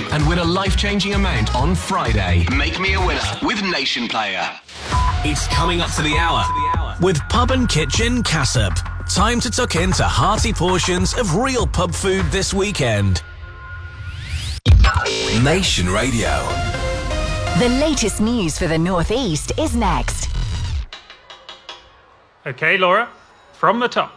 and win a life-changing amount on Friday. Make me a winner with Nation Player. It's coming up to the hour with Pub and Kitchen Cassop. Time to tuck into hearty portions of real pub food this weekend. Nation Radio. The latest news for the North East is next. OK, Laura, from the top.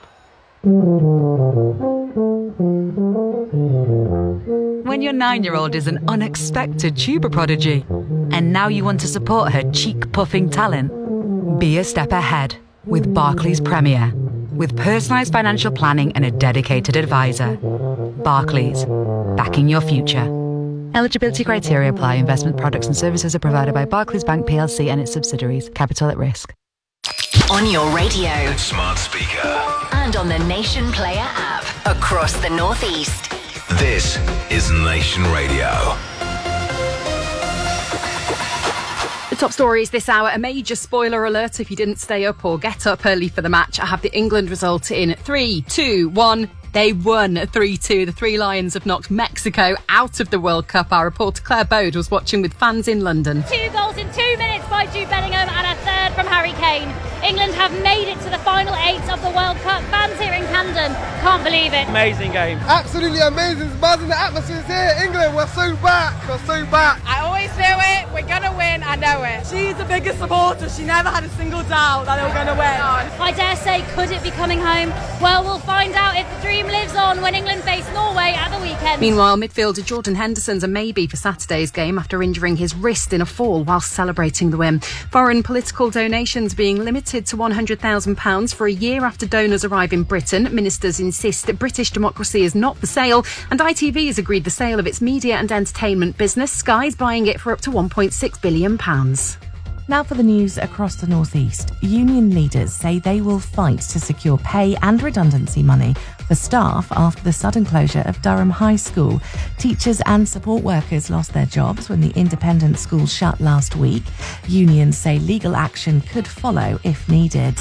When your 9-year-old is an unexpected tuber prodigy, and now you want to support her cheek-puffing talent, be a step ahead with Barclays Premier. With personalised financial planning and a dedicated advisor. Barclays, backing your future. Eligibility criteria apply. Investment products and services are provided by Barclays Bank PLC and its subsidiaries. Capital at risk. On your radio. Smart speaker. And on the Nation Player app. Across the North East. This is Nation Radio. The top stories this hour, a major spoiler alert if you didn't stay up or get up early for the match. I have the England result in 3, 2, 1. They won 3-2. The Three Lions have knocked Mexico out of the World Cup. Our reporter Claire Bode was watching with fans in London. 2 goals in 2 minutes by Jude Bellingham and a third from Harry Kane. England have made it to the final 8 of the World Cup. Fans here in Camden can't believe it. Amazing game. Absolutely amazing. It's buzzing. The atmosphere's here. England, we're so back. We're so back. I always knew it. We're going to win. I know it. She's the biggest supporter. She never had a single doubt that they were going to win. I dare say, could it be coming home? Well, we'll find out if the dream lives on when England face Norway at the weekend. Meanwhile, midfielder Jordan Henderson's a maybe for Saturday's game after injuring his wrist in a fall whilst celebrating the win. Foreign political donations being limited to £100,000 for a year after donors arrive in Britain. Ministers insist that British democracy is not for sale, and ITV has agreed the sale of its media and entertainment business. Sky's buying it for up to £1.6 billion. Now for the news across the North East. Union leaders say they will fight to secure pay and redundancy money for staff after the sudden closure of Durham High School. Teachers and support workers lost their jobs when the independent school shut last week. Unions say legal action could follow if needed.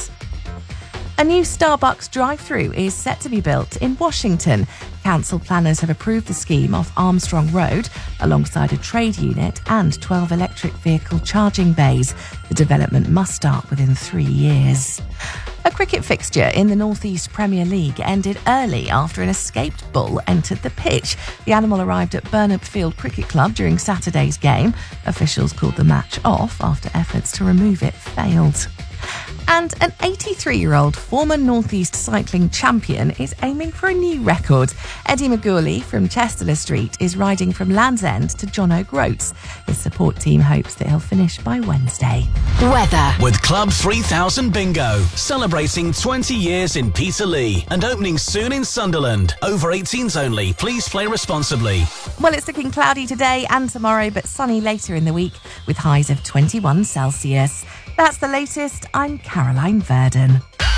A new Starbucks drive-through is set to be built in Washington. Council planners have approved the scheme off Armstrong Road alongside a trade unit and 12 electric vehicle charging bays. The development must start within 3 years. A cricket fixture in the North East Premier League ended early after an escaped bull entered the pitch. The animal arrived at Burnham Field Cricket Club during Saturday's game. Officials called the match off after efforts to remove it failed. And an 83-year-old former North East cycling champion is aiming for a new record. Eddie McGourley from Chester Street is riding from Land's End to John O'Groats. His support team hopes that he'll finish by Wednesday. Weather. With Club 3000 Bingo, celebrating 20 years in Peterlee and opening soon in Sunderland. Over 18s only. Please play responsibly. Well, it's looking cloudy today and tomorrow, but sunny later in the week with highs of 21 Celsius. That's the latest. I'm Caroline Verdon.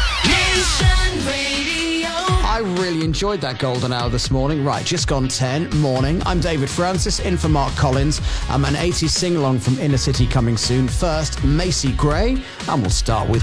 I really enjoyed that golden hour this morning. Right, just gone 10 morning. I'm David Francis, in for Mark Collins. An 80s sing-along from Inner City coming soon. First, Macy Gray, and we'll start with